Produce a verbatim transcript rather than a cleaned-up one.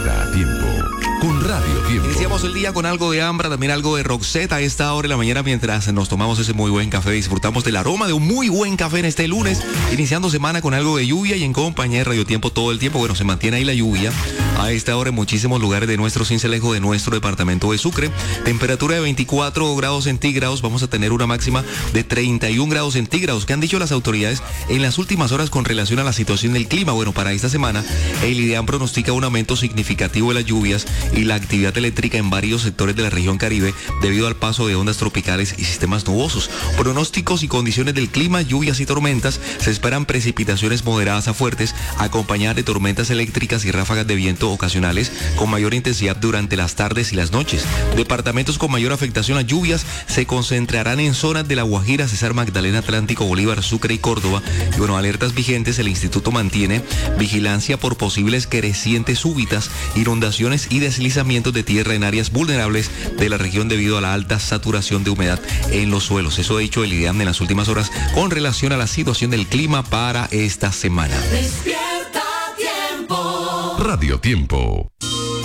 Despierta a tiempo con Radio Tiempo. Iniciamos el día con algo de Ambra, también algo de Roxette a esta hora de la mañana mientras nos tomamos ese muy buen café. Disfrutamos del aroma de un muy buen café en este lunes, iniciando semana con algo de lluvia y en compañía de Radio Tiempo todo el tiempo. Bueno, se mantiene ahí la lluvia a esta hora en muchísimos lugares de nuestro Cincelejo, de nuestro departamento de Sucre. Temperatura de veinticuatro grados centígrados. Vamos a tener una máxima de treinta y un grados centígrados. ¿Qué han dicho las autoridades en las últimas horas con relación a la situación del clima? Bueno, para esta semana el IDEAM pronostica un aumento significativo de las lluvias y la actividad eléctrica en varios sectores de la región Caribe debido al paso de ondas tropicales y sistemas nubosos. Pronósticos y condiciones del clima, lluvias y tormentas. Se esperan precipitaciones moderadas a fuertes, acompañadas de tormentas eléctricas y ráfagas de viento ocasionales con mayor intensidad durante las tardes y las noches. Departamentos con mayor afectación a lluvias se concentrarán en zonas de La Guajira, Cesar, Magdalena, Atlántico, Bolívar, Sucre y Córdoba. Y bueno, alertas vigentes. El instituto mantiene vigilancia por posibles crecientes súbitas, inundaciones y deslizamientos de tierra en áreas vulnerables de la región debido a la alta saturación de humedad en los suelos. Eso ha dicho el IDEAM en las últimas horas con relación a la situación del clima para esta semana. Radio Tiempo.